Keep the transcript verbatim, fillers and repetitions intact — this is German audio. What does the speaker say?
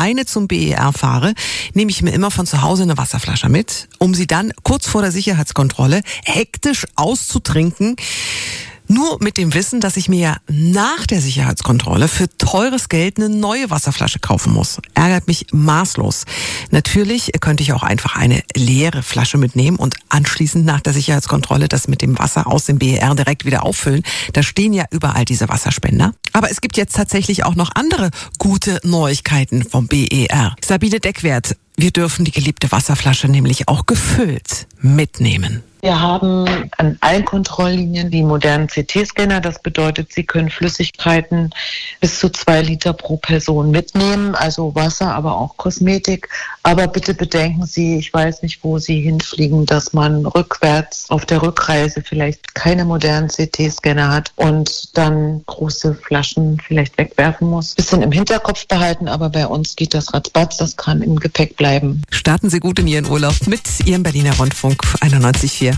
alleine zum B E R fahre, nehme ich mir immer von zu Hause eine Wasserflasche mit, um sie dann kurz vor der Sicherheitskontrolle hektisch auszutrinken. Nur mit dem Wissen, dass ich mir ja nach der Sicherheitskontrolle für teures Geld eine neue Wasserflasche kaufen muss. Ärgert mich maßlos. Natürlich könnte ich auch einfach eine leere Flasche mitnehmen und anschließend nach der Sicherheitskontrolle das mit dem Wasser aus dem B E R direkt wieder auffüllen. Da stehen ja überall diese Wasserspender. Aber es gibt jetzt tatsächlich auch noch andere gute Neuigkeiten vom B E R. Sabine Deckwert, wir dürfen die geliebte Wasserflasche nämlich auch gefüllt mitnehmen. Wir haben an allen Kontrolllinien die modernen C T-Scanner. Das bedeutet, Sie können Flüssigkeiten bis zu zwei Liter pro Person mitnehmen, also Wasser, aber auch Kosmetik. Aber bitte bedenken Sie, ich weiß nicht, wo Sie hinfliegen, dass man rückwärts auf der Rückreise vielleicht keine modernen C T-Scanner hat und dann große Flaschen vielleicht wegwerfen muss. Bisschen im Hinterkopf behalten, aber bei uns geht das ratzbatz, das kann im Gepäck bleiben. Starten Sie gut in Ihren Urlaub mit Ihrem Berliner Rundfunk einundneunzig Komma vier.